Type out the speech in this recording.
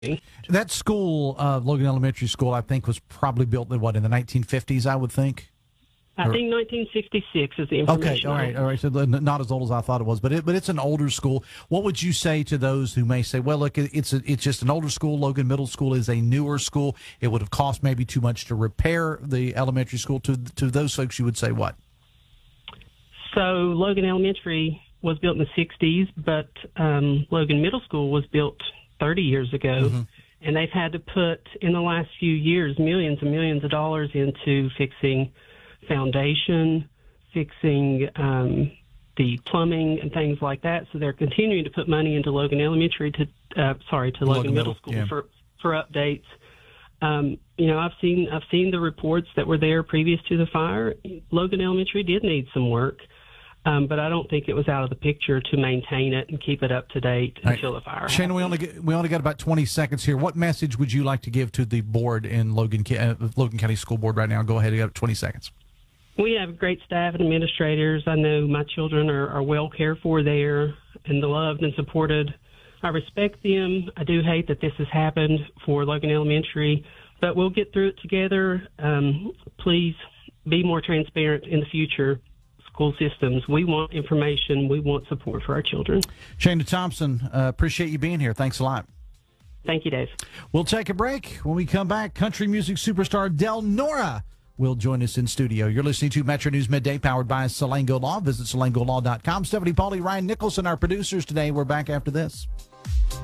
That school, Logan Elementary School, I think was probably built in the 1950s, I would think? I think 1966 is the information. Okay, all right. So not as old as I thought it was, but it's an older school. What would you say to those who may say, well, look, it's just an older school. Logan Middle School is a newer school. It would have cost maybe too much to repair the elementary school. To those folks, you would say what? So Logan Elementary was built in the 60s, but Logan Middle School was built 30 years ago. Mm-hmm. And they've had to put, in the last few years, millions and millions of dollars into fixing foundation, fixing the plumbing and things like that. So they're continuing to put money into Logan Elementary to Logan Middle School for updates. I've seen the reports that were there previous to the fire. Logan Elementary did need some work, but I don't think it was out of the picture to maintain it and keep it up to date until the fire. Shana, we only got about 20 seconds here. What message would you like to give to the board in Logan County School Board right now? Go ahead, you got 20 seconds. We have great staff and administrators. I know my children are well cared for there and loved and supported. I respect them. I do hate that this has happened for Logan Elementary, but we'll get through it together. Please be more transparent in the future. School systems. We want information. We want support for our children. Shana Thompson, appreciate you being here. Thanks a lot. Thank you, Dave. We'll take a break. When we come back, country music superstar Del Nora will join us in studio. You're listening to Metro News Midday, powered by Salango Law. Visit salangolaw.com. Stephanie Pauly, Ryan Nicholson, our producers today. We're back after this.